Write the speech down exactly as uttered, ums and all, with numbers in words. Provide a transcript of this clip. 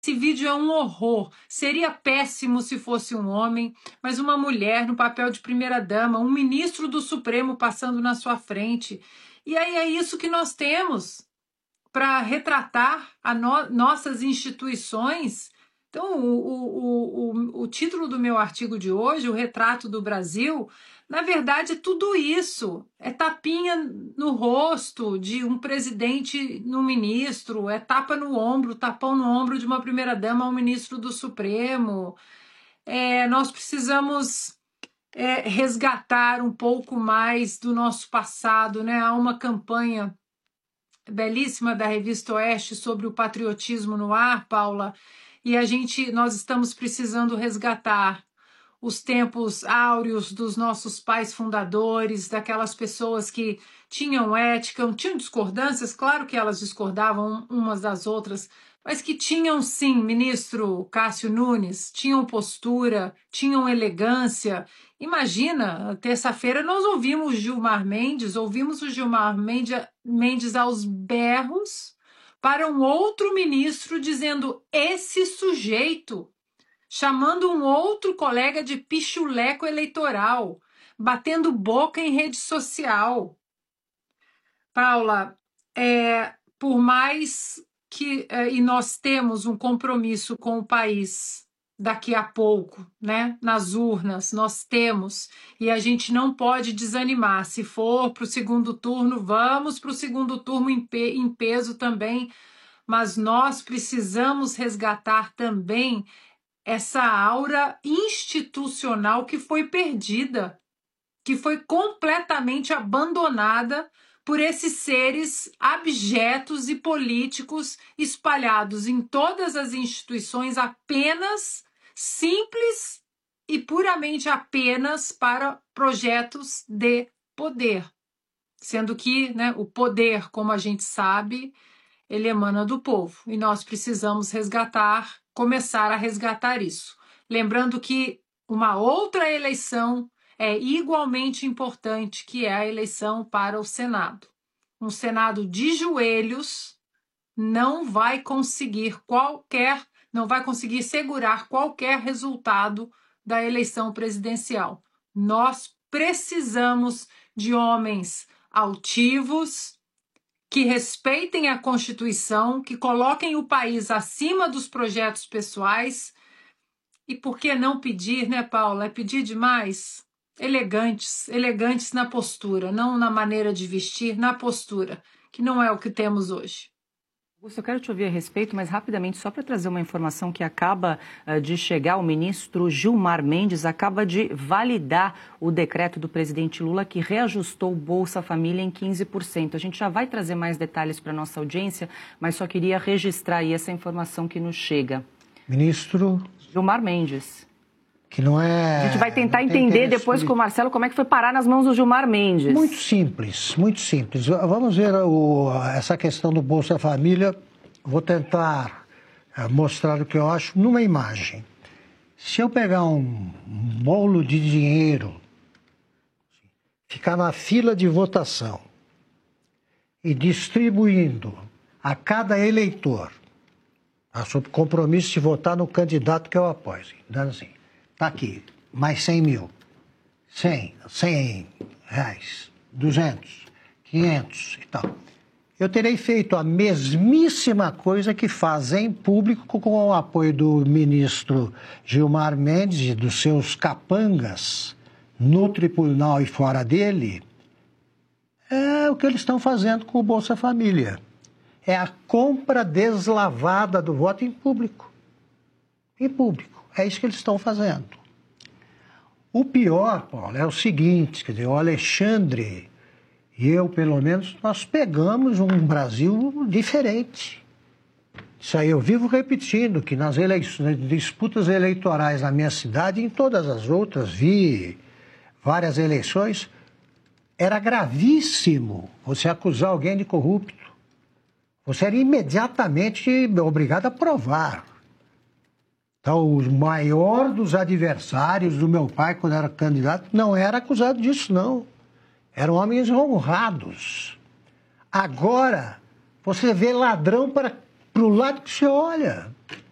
Esse vídeo é um horror. Seria péssimo se fosse um homem, mas uma mulher no papel de primeira-dama, um ministro do Supremo passando na sua frente. E aí é isso que nós temos para retratar a no, nossas instituições. Então, o, o, o, o título do meu artigo de hoje, O Retrato do Brasil, na verdade é tudo isso. É tapinha no rosto de um presidente no ministro, é tapa no ombro, tapão no ombro de uma primeira-dama ao ministro do Supremo. É, nós precisamos é, resgatar um pouco mais do nosso passado, né? Há uma campanha belíssima da Revista Oeste sobre o patriotismo no ar, Paula, e a gente, nós estamos precisando resgatar os tempos áureos dos nossos pais fundadores, daquelas pessoas que tinham ética, tinham discordâncias, claro que elas discordavam umas das outras, mas que tinham sim, ministro Cássio Nunes, tinham postura, tinham elegância. Imagina, terça-feira nós ouvimos Gilmar Mendes, ouvimos o Gilmar Mendes, Mendes aos berros para um outro ministro dizendo esse sujeito, chamando um outro colega de pichuleco eleitoral, batendo boca em rede social. Paula, é, por mais que é, e nós temos um compromisso com o país daqui a pouco, né? Nas urnas, nós temos, e a gente não pode desanimar. Se for para o segundo turno, vamos para o segundo turno em, pe em peso também, mas nós precisamos resgatar também essa aura institucional que foi perdida, que foi completamente abandonada por esses seres abjetos e políticos espalhados em todas as instituições apenas simples e puramente apenas para projetos de poder. Sendo que, né, o poder, como a gente sabe, ele emana do povo e nós precisamos resgatar, começar a resgatar isso. Lembrando que uma outra eleição é igualmente importante, que é a eleição para o Senado. Um Senado de joelhos não vai conseguir qualquer, não vai conseguir segurar qualquer resultado da eleição presidencial. Nós precisamos de homens altivos, que respeitem a Constituição, que coloquem o país acima dos projetos pessoais. E por que não pedir, né, Paula? É pedir demais? Elegantes, elegantes na postura, não na maneira de vestir, na postura, que não é o que temos hoje. Augusto, eu quero te ouvir a respeito, mas rapidamente, só para trazer uma informação que acaba uh, de chegar, o ministro Gilmar Mendes acaba de validar o decreto do presidente Lula que reajustou o Bolsa Família em quinze por cento. A gente já vai trazer mais detalhes para a nossa audiência, mas só queria registrar aí essa informação que nos chega. Ministro Gilmar Mendes. Que não é... A gente vai tentar entender depois político. Com o Marcelo como é que foi parar nas mãos do Gilmar Mendes. Muito simples, muito simples. Vamos ver o, essa questão do Bolsa Família. Vou tentar mostrar o que eu acho numa imagem. Se eu pegar um bolo de dinheiro, ficar na fila de votação e distribuindo a cada eleitor, tá, sob compromisso de votar no candidato que eu apoio, dando assim... Está aqui, mais cem mil, cem, cem reais, duzentos, quinhentos e tal. Eu terei feito a mesmíssima coisa que fazem em público com o apoio do ministro Gilmar Mendes e dos seus capangas no tribunal e fora dele. É o que eles estão fazendo com o Bolsa Família. É a compra deslavada do voto em público. Em público. É isso que eles estão fazendo. O pior, Paulo, é o seguinte, quer dizer, o Alexandre e eu, pelo menos, nós pegamos um Brasil diferente. Isso aí eu vivo repetindo, que nas eleições, disputas eleitorais na minha cidade e em todas as outras, vi várias eleições, era gravíssimo você acusar alguém de corrupto. Você era imediatamente obrigado a provar. Então, o maior dos adversários do meu pai, quando era candidato, não era acusado disso, não. Eram homens honrados. Agora, você vê ladrão para o lado que você olha.